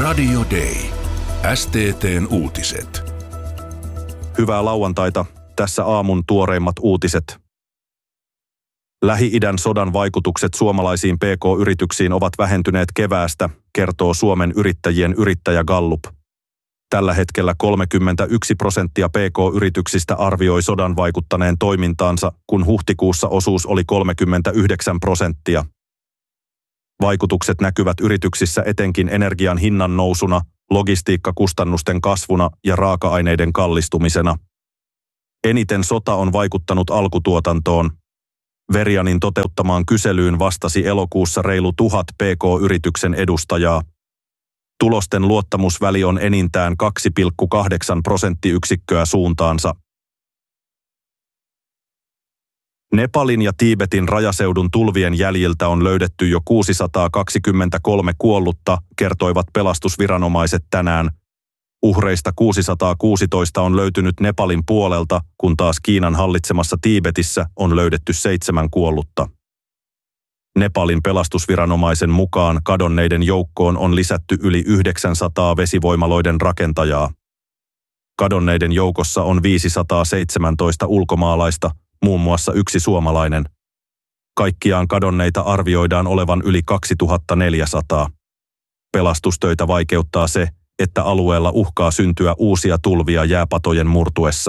Radio Day. STT:n uutiset. Hyvää lauantaita. Tässä aamun tuoreimmat uutiset. Lähi-idän sodan vaikutukset suomalaisiin PK-yrityksiin ovat vähentyneet keväästä, kertoo Suomen yrittäjien yrittäjä Gallup. Tällä hetkellä 31% PK-yrityksistä arvioi sodan vaikuttaneen toimintaansa, kun huhtikuussa osuus oli 39%. Vaikutukset näkyvät yrityksissä etenkin energian hinnan nousuna, logistiikkakustannusten kasvuna ja raaka-aineiden kallistumisena. Eniten sota on vaikuttanut alkutuotantoon. Verianin toteuttamaan kyselyyn vastasi elokuussa reilu 1000 PK-yrityksen edustajaa. Tulosten luottamusväli on enintään 2,8 prosenttiyksikköä suuntaansa. Nepalin ja Tiibetin rajaseudun tulvien jäljiltä on löydetty jo 623 kuollutta, kertoivat pelastusviranomaiset tänään. Uhreista 616 on löytynyt Nepalin puolelta, kun taas Kiinan hallitsemassa Tiibetissä on löydetty 7 kuollutta. Nepalin pelastusviranomaisen mukaan kadonneiden joukkoon on lisätty yli 900 vesivoimaloiden rakentajaa. Kadonneiden joukossa on 517 ulkomaalaista, muun muassa 1 suomalainen. Kaikkiaan kadonneita arvioidaan olevan yli 2400. Pelastustöitä vaikeuttaa se, että alueella uhkaa syntyä uusia tulvia jääpatojen murtuessa.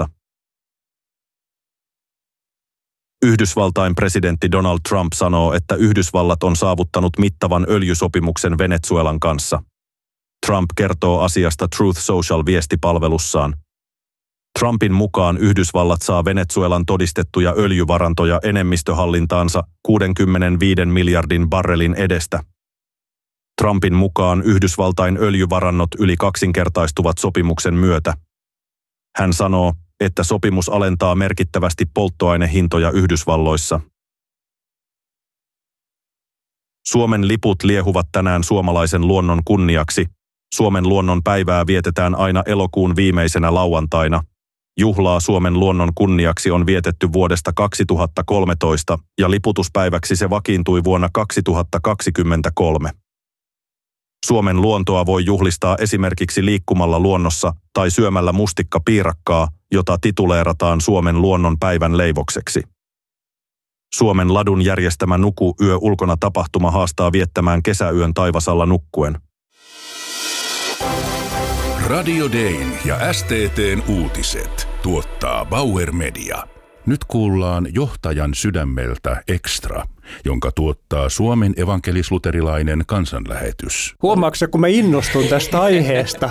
Yhdysvaltain presidentti Donald Trump sanoo, että Yhdysvallat on saavuttanut mittavan öljysopimuksen Venezuelan kanssa. Trump kertoo asiasta Truth Social-viestipalvelussaan. Trumpin mukaan Yhdysvallat saa Venezuelan todistettuja öljyvarantoja enemmistöhallintaansa 65 miljardin barrelin edestä. Trumpin mukaan Yhdysvaltain öljyvarannot yli kaksinkertaistuvat sopimuksen myötä. Hän sanoo, että sopimus alentaa merkittävästi polttoainehintoja Yhdysvalloissa. Suomen liput liehuvat tänään suomalaisen luonnon kunniaksi. Suomen luonnon päivää vietetään aina elokuun viimeisenä lauantaina. Juhlaa Suomen luonnon kunniaksi on vietetty vuodesta 2013 ja liputuspäiväksi se vakiintui vuonna 2023. Suomen luontoa voi juhlistaa esimerkiksi liikkumalla luonnossa tai syömällä mustikkapiirakkaa, jota tituleerataan Suomen luonnon päivän leivokseksi. Suomen Ladun järjestämä Nuku yö ulkona tapahtuma haastaa viettämään kesäyön taivasalla nukkuen. Radio Dayn ja STT:n uutiset tuottaa Bauer Media. Nyt kuullaan Johtajan sydämeltä Extra, jonka tuottaa Suomen evankelis-luterilainen kansanlähetys. Huomaatko, kun mä innostun tästä aiheesta?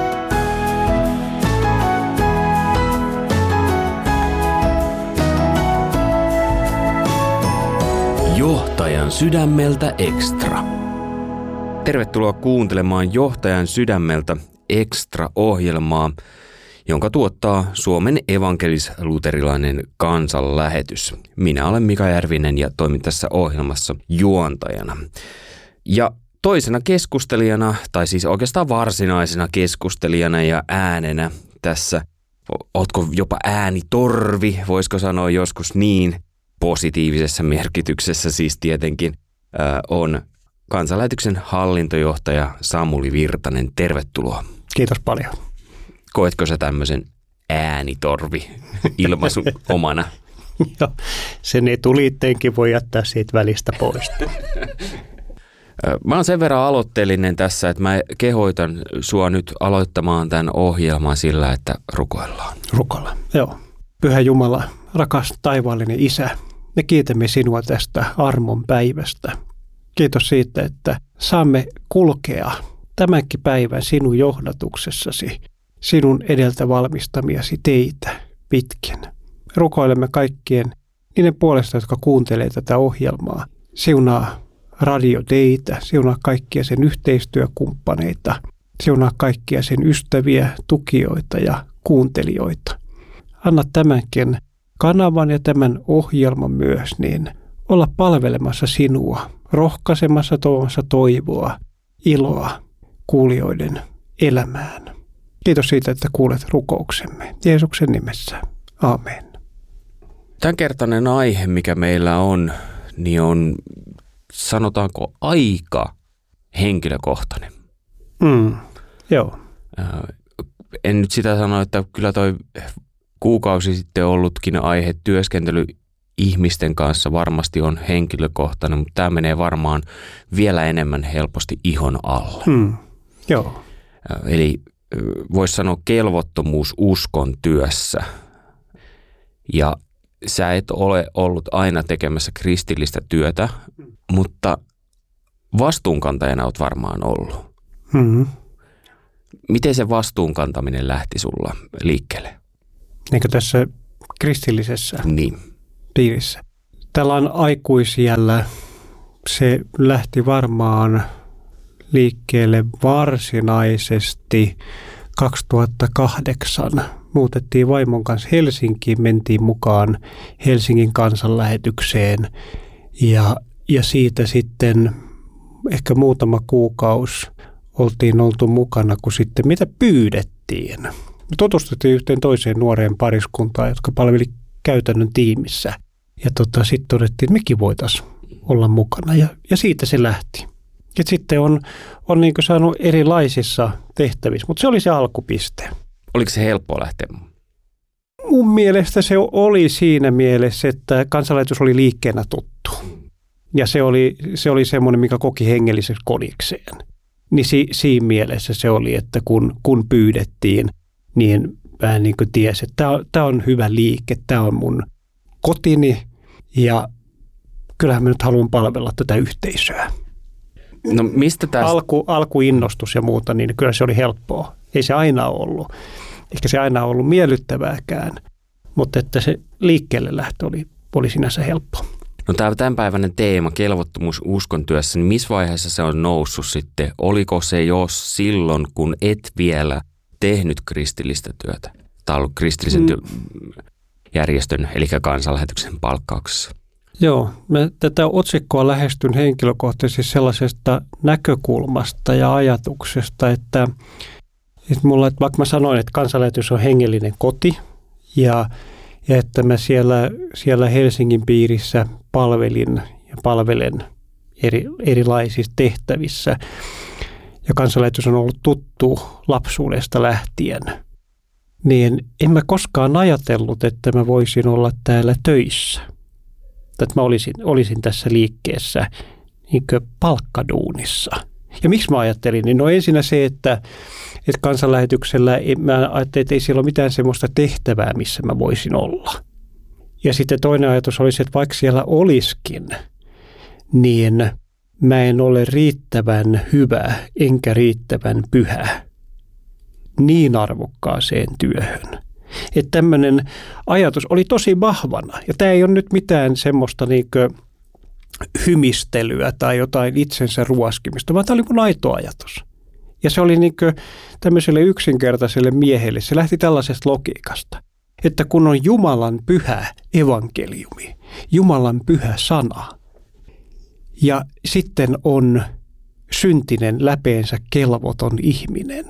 Johtajan sydämeltä Extra. Tervetuloa kuuntelemaan Johtajan sydämeltä Extra-ohjelmaa, jonka tuottaa Suomen evankelis-luterilainen kansanlähetys. Minä olen Mika Järvinen ja toimin tässä ohjelmassa juontajana. Ja toisena keskustelijana, tai siis oikeastaan varsinaisena keskustelijana ja äänenä tässä, ootko jopa äänitorvi, voisiko sanoa joskus niin, positiivisessa merkityksessä siis tietenkin, on kansanlähetyksen hallintojohtaja Samuli Virtanen. Tervetuloa. Kiitos paljon. Koetko sä tämmöisen äänitorvi-ilmaisun omana? Joo, sen etuliitteenkin voi jättää siitä välistä pois. Mä oon sen verran aloitteellinen tässä, että mä kehoitan sua nyt aloittamaan tämän ohjelman sillä, että rukoillaan. Rukoillaan, joo. Pyhä Jumala, rakas taivaallinen Isä, me kiitämme sinua tästä armon päivästä. Kiitos siitä, että saamme kulkea tämänkin päivän sinun johdatuksessasi, sinun edeltä valmistamiasi teitä pitkin. Rukoilemme kaikkien niiden puolesta, jotka kuuntelee tätä ohjelmaa. Siunaa Radio Daytä, siunaa kaikkia sen yhteistyökumppaneita, siunaa kaikkia sen ystäviä, tukijoita ja kuuntelijoita. Anna tämänkin kanavan ja tämän ohjelman myös niin olla palvelemassa sinua, rohkaisemassa, tuomassa toivoa, iloa kuulijoiden elämään. Kiitos siitä, että kuulet rukouksemme. Jeesuksen nimessä. Aamen. Tämänkertainen aihe, mikä meillä on, niin on, sanotaanko, aika henkilökohtainen. Joo. En nyt sitä sano, että kyllä toi kuukausi sitten ollutkin aihe työskentely ihmisten kanssa varmasti on henkilökohtainen, mutta tämä menee varmaan vielä enemmän helposti ihon alle. Joo. Eli voisi sanoa kelvottomuus uskon työssä. Ja sä et ole ollut aina tekemässä kristillistä työtä, mutta vastuunkantajana olet varmaan ollut. Miten se vastuunkantaminen lähti sulla liikkeelle? Niin kuin tässä kristillisessä Niin. piirissä. Tällä aikuisiällä se lähti varmaan liikkeelle varsinaisesti 2008. Muutettiin vaimon kanssa Helsinkiin, mentiin mukaan Helsingin kansanlähetykseen ja siitä sitten ehkä muutama kuukausi oltiin oltu mukana, kun sitten mitä pyydettiin. Me tutustuttiin yhteen toiseen nuoreen pariskuntaan, jotka palveli käytännön tiimissä. Ja sitten todettiin, että mekin voitaisiin olla mukana ja siitä se lähti. Ja sitten on niin kuin saanut erilaisissa tehtävissä, mutta se oli se alkupiste. Oliko se helppoa lähteä? Mun mielestä se oli siinä mielessä, että kansanlähetys oli liikkeenä tuttu. Ja se oli semmoinen, mikä koki hengelliseksi kodikseen. Niin siinä mielessä se oli, että kun pyydettiin, niin vähän niin kuin tiesi, että tämä on hyvä liike, tämä on mun kotini ja kyllähän mä nyt haluan palvella tätä yhteisöä. No mistä tästä? Alkuinnostus ja muuta, niin kyllä se oli helppoa. Ei se aina ollut. Eikä se aina ollut miellyttävääkään, mutta että se liikkeelle lähtö oli sinänsä helppo. No tämä tämänpäiväinen teema, kelvottomuus uskon työssä, niin missä vaiheessa se on noussut sitten? Oliko se jo silloin, kun et vielä tehnyt kristillistä työtä? Tai ollut kristillisen järjestön, eli kansanlähetyksen palkkauksessa? Joo, mä tätä otsikkoa lähestyn henkilökohtaisesti sellaisesta näkökulmasta ja ajatuksesta, että vaikka mä sanoin, että kansanlähetys on hengellinen koti ja että mä siellä Helsingin piirissä palvelin ja palvelen erilaisissa tehtävissä ja kansanlähetys on ollut tuttu lapsuudesta lähtien, niin en mä koskaan ajatellut, että mä voisin olla täällä töissä. Että mä olisin tässä liikkeessä niin kuin palkkaduunissa. Ja miksi mä ajattelin? Niin no ensinnä se, että kansanlähetyksellä mä ajattelin, että ei siellä ole mitään semmoista tehtävää, missä mä voisin olla. Ja sitten toinen ajatus oli se, että vaikka siellä olisikin, niin mä en ole riittävän hyvä enkä riittävän pyhä niin arvokkaaseen työhön. Että tämmöinen ajatus oli tosi vahvana. Ja tämä ei ole nyt mitään semmoista niinkö hymistelyä tai jotain itsensä ruoskimista, vaan tämä oli mun aito ajatus. Ja se oli niinkö tämmöiselle yksinkertaiselle miehelle, se lähti tällaisesta logiikasta, että kun on Jumalan pyhä evankeliumi, Jumalan pyhä sana, ja sitten on syntinen läpeensä kelvoton ihminen,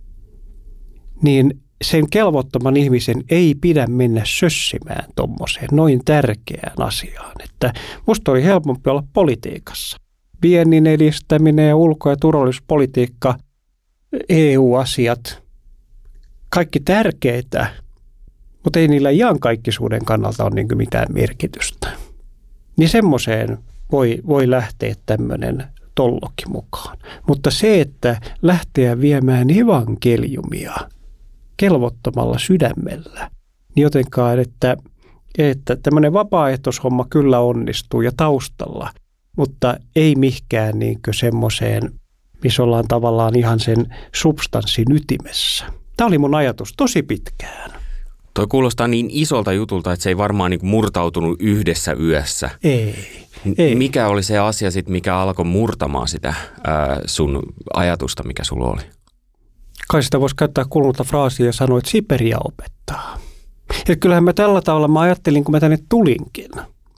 niin sen kelvottoman ihmisen ei pidä mennä sössimään tommoseen noin tärkeään asiaan. Että musta oli helpompi olla politiikassa. Viennin edistäminen ja ulko- ja turvallisuuspolitiikka, EU-asiat, kaikki tärkeitä, mutta ei niillä iankaikkisuuden kannalta ole niin kuin mitään merkitystä. Niin semmoiseen voi lähteä tämmöinen tollokin mukaan. Mutta se, että lähteä viemään evankeliumia kelvottomalla sydämellä, niin jotenkaan, että tämmöinen vapaaehtoishomma kyllä onnistuu ja taustalla, mutta ei mihkään niin kuin semmoiseen, missä ollaan tavallaan ihan sen substanssin ytimessä. Tämä oli mun ajatus tosi pitkään. Toi kuulostaa niin isolta jutulta, että se ei varmaan niin kuin murtautunut yhdessä yössä. Ei. Mikä oli se asia sitten, mikä alkoi murtamaan sitä sun ajatusta, mikä sulla oli? Kai sitä voisi käyttää kulunutta fraasia ja sanoa, että Siperia opettaa. Ja kyllähän mä tällä tavalla mä ajattelin, kun mä tänne tulinkin.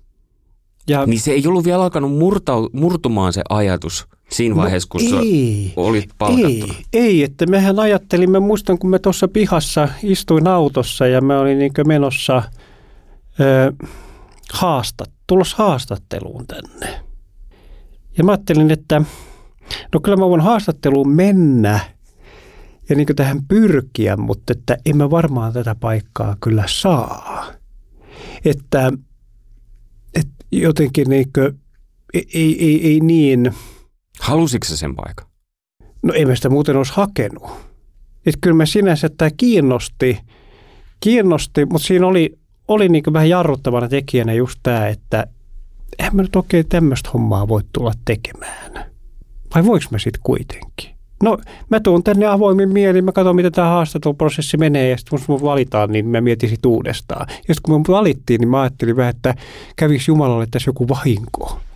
Niin se ei ollut vielä alkanut murtumaan se ajatus siinä vaiheessa, kun olit palkattuna? Ei, että mehän ajattelimme, muistan kun me tuossa pihassa istuin autossa ja mä olin niin menossa tulossa haastatteluun tänne. Ja mä ajattelin, että no kyllä mä voin haastatteluun mennä ja niin kuin tähän pyrkiä, mutta että en mä varmaan tätä paikkaa kyllä saa. Että jotenkin niin kuin, ei niin. Halusitko sä sen paikan? No ei mä sitä muuten olisi hakenut. Että kyllä mä sinänsä tämä kiinnosti, mutta siinä oli niin kuin vähän jarruttavana tekijänä just tämä, että eihän mä nyt oikein tämmöistä hommaa voi tulla tekemään. Vai voiko mä sitten kuitenkin? No mä tuun tänne avoimin mielin, mä katson mitä tämä haastatteluprosessi menee ja sitten kun mut valitaan, niin mä mietin sit uudestaan. Ja sitten kun mut valittiin, niin mä ajattelin vähän, että kävisi Jumalalle tässä joku vahinko.